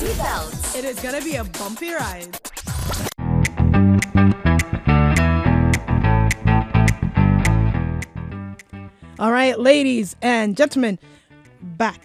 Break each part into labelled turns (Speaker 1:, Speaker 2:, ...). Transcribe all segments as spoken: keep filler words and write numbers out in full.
Speaker 1: seatbelts.
Speaker 2: It is gonna be a bumpy ride. All right, ladies and gentlemen, back.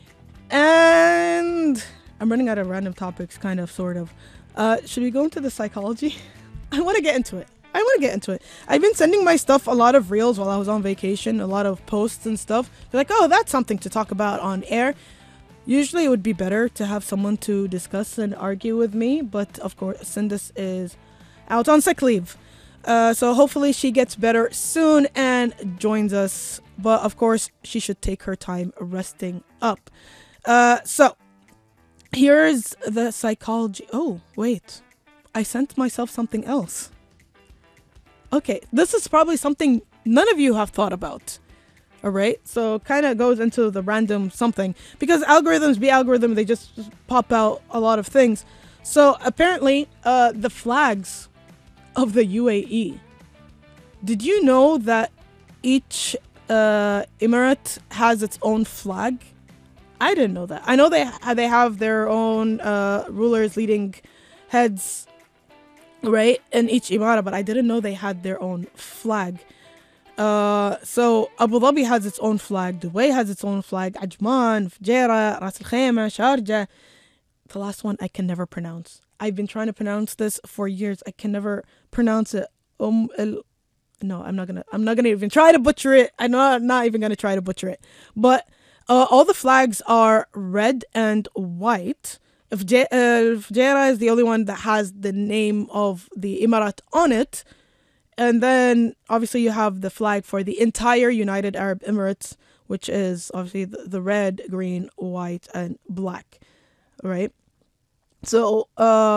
Speaker 2: And I'm running out of random topics, kind of, sort of. Uh, should we go into the psychology? I want to get into it. I want to get into it. I've been sending my stuff a lot of reels while I was on vacation, a lot of posts and stuff. They're like, oh, that's something to talk about on air. Usually it would be better to have someone to discuss and argue with me, but of course, Sindis is out on sick leave. Uh, so hopefully she gets better soon and joins us. But of course, she should take her time resting up. Uh, so here's the psychology. Oh, wait. I sent myself something else. Okay, this is probably something none of you have thought about. All right, so kind of goes into the random something. Because algorithms be algorithms, they just, just pop out a lot of things. So apparently, uh, the flags of the U A E. Did you know that each uh, emirate has its own flag? I didn't know that. I know they ha- they have their own uh, rulers, leading heads, right, in each emirate, but I didn't know they had their own flag. Uh, so Abu Dhabi has its own flag, Dubai has its own flag, Ajman, Fujairah, Ras Al Khaimah, Sharjah. The last one I can never pronounce. I've been trying to pronounce this for years. I can never pronounce it. Um, el- no, I'm not gonna. I'm not gonna even try to butcher it. I'm not not even gonna try to butcher it. But uh, all the flags are red and white. If J- uh, Fujairah is the only one that has the name of the Emirate on it. And then obviously you have the flag for the entire United Arab Emirates, which is obviously the, the red, green, white, and black, right? So, uh,